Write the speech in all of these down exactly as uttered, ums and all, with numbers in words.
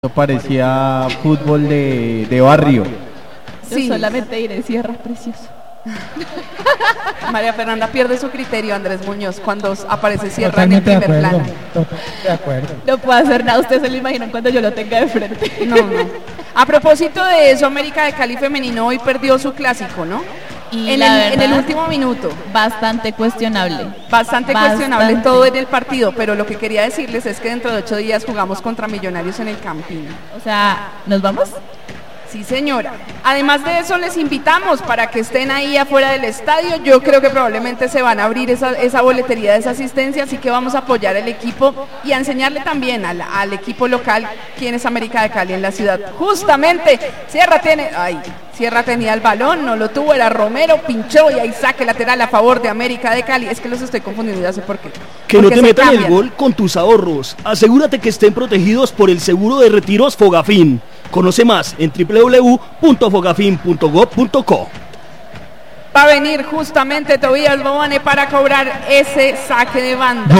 Parecía fútbol de, de barrio. Sí. Yo solamente diré Sierra precioso. María Fernanda pierde su criterio, Andrés Muñoz, cuando aparece Sierra Totalmente en el primer de acuerdo, plano. Totalmente de acuerdo. No puedo hacer nada, ustedes se lo imaginan cuando yo lo tenga de frente. No, no. A propósito de eso, América de Cali femenino hoy perdió su clásico, ¿no? Y en, la el, verdad, en el último minuto. Bastante cuestionable. Bastante, Bastante cuestionable todo en el partido, pero lo que quería decirles es que dentro de ocho días jugamos contra Millonarios en el Campín. O sea, ¿nos vamos? Sí, señora. Además de eso, les invitamos para que estén ahí afuera del estadio. Yo creo que probablemente se van a abrir esa, esa boletería de esa asistencia, así que vamos a apoyar al equipo y a enseñarle también al, al equipo local quién es América de Cali en la ciudad. Justamente, Sierra tiene... Ay, Sierra tenía el balón, no lo tuvo, era Romero, pinchó y ahí saque lateral a favor de América de Cali. Es que los estoy confundiendo, ya sé por qué. Que Porque no te se metan cambian. el gol con tus ahorros. Asegúrate que estén protegidos por el seguro de retiros Fogafín. Conoce más en doble u doble u doble u punto fogafin punto gob punto co. Va a venir justamente Tobías Bobone para cobrar ese saque de banda.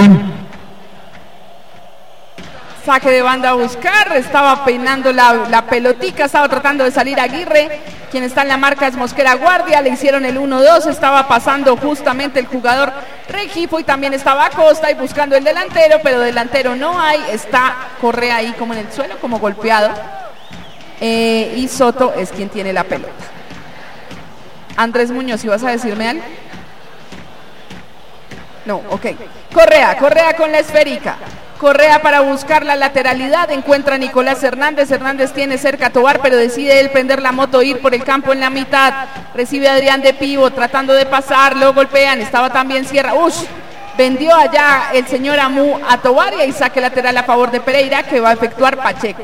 Saque de banda a buscar, estaba peinando la, la pelotica, estaba tratando de salir Aguirre, quien está en la marca es Mosquera Guardia, le hicieron el uno dos, estaba pasando justamente el jugador Rengifo y también estaba Acosta y buscando el delantero, pero delantero no hay, está Correa ahí como en el suelo, como golpeado, eh, y Soto es quien tiene la pelota. Andrés Muñoz, ¿ibas a decirme algo? No, ok. Correa, Correa con la esférica. Correa para buscar la lateralidad, encuentra a Nicolás Hernández, Hernández tiene cerca a Tobar, pero decide él prender la moto, ir por el campo en la mitad, recibe a Adrián de Pivo, tratando de pasar, lo golpean, estaba también Sierra, uff, vendió allá el señor Amu a Tobar y ahí saque lateral a favor de Pereira que va a efectuar Pacheco.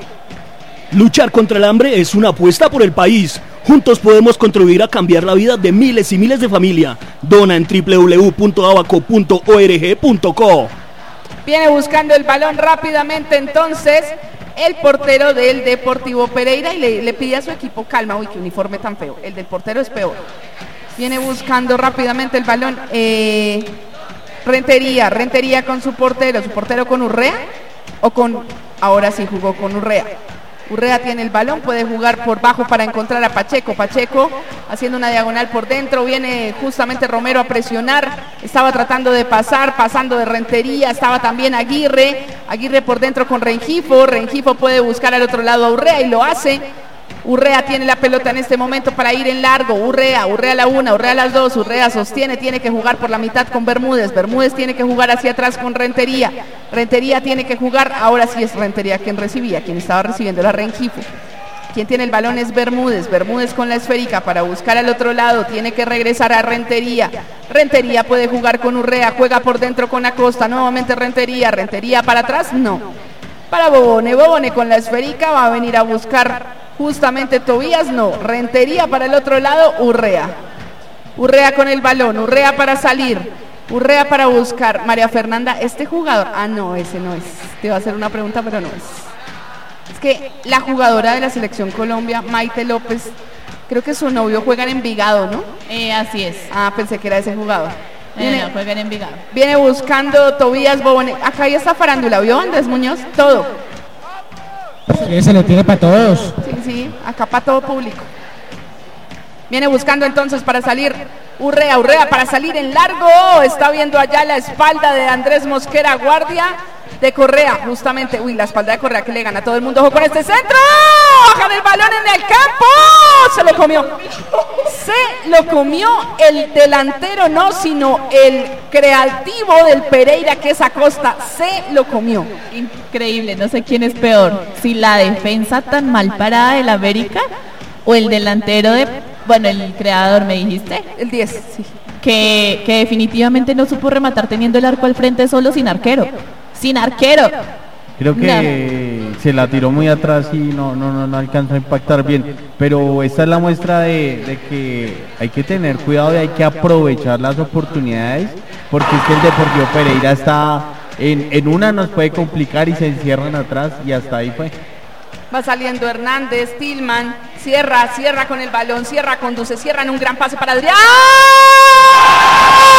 Luchar contra el hambre es una apuesta por el país. Juntos podemos contribuir a cambiar la vida de miles y miles de familias. Dona en doble u doble u doble u punto abaco punto org punto co. Viene buscando el balón rápidamente entonces el portero del Deportivo Pereira y le, le pide a su equipo calma. Uy, qué uniforme tan feo, el del portero es peor. Viene buscando rápidamente el balón eh, Rentería, Rentería con su portero, su portero con Urrea o con, ahora sí jugó con Urrea. Urrea tiene el balón, puede jugar por bajo para encontrar a Pacheco, Pacheco haciendo una diagonal por dentro, viene justamente Romero a presionar, estaba tratando de pasar, pasando de Rentería, estaba también Aguirre, Aguirre por dentro con Rengifo, Rengifo puede buscar al otro lado a Urrea y lo hace. Urrea tiene la pelota en este momento para ir en largo, Urrea, Urrea a la una, Urrea a las dos, Urrea sostiene, tiene que jugar por la mitad con Bermúdez, Bermúdez tiene que jugar hacia atrás con Rentería, Rentería tiene que jugar, ahora sí es Rentería quien recibía, quien estaba recibiendo la Rengifo. Quien tiene el balón es Bermúdez, Bermúdez con la esférica para buscar al otro lado, tiene que regresar a Rentería, Rentería puede jugar con Urrea, juega por dentro con Acosta, nuevamente Rentería, Rentería para atrás, no, para Bobone, Bobone con la esférica va a venir a buscar justamente Tobías, no, Rentería para el otro lado, Urrea, Urrea con el balón, Urrea para salir, Urrea para buscar, María Fernanda, este jugador, ah no, ese no es, te va a hacer una pregunta pero no es. Es que la jugadora de la Selección Colombia, Maite López, creo que su novio juega en Envigado, ¿no? Eh, así es. Ah, pensé que era ese jugador. Viene, no, juega en Envigado. Viene buscando Tobías Bobone. Acá ya está farándula, ¿vio Andrés Muñoz? Todo. Sí, se le tiene para todos. Sí, sí, acá para todo público. Viene buscando entonces para salir Urrea, Urrea para salir en largo. Está viendo allá la espalda de Andrés Mosquera Guardia. De Correa, justamente, uy, la espalda de Correa que le gana a todo el mundo, ojo con este centro, baja del balón en el campo, se lo comió, se lo comió el delantero, no, sino el creativo del Pereira que es Acosta, se lo comió. Increíble, no sé quién es peor, si la defensa tan mal parada del América o el delantero de, bueno, el creador me dijiste. El diez, sí. Que, que definitivamente no supo rematar teniendo el arco al frente solo sin arquero. Sin arquero. Creo que no. Se la tiró muy atrás y no, no, no, no alcanzó a impactar bien. Pero esta es la muestra de, de que hay que tener cuidado y hay que aprovechar las oportunidades, porque es que el Deportivo Pereira está en, en una nos puede complicar y se encierran atrás y hasta ahí fue. Va saliendo Hernández, Tillman, cierra, cierra con el balón, cierra, conduce, cierra en un gran pase para Adrián.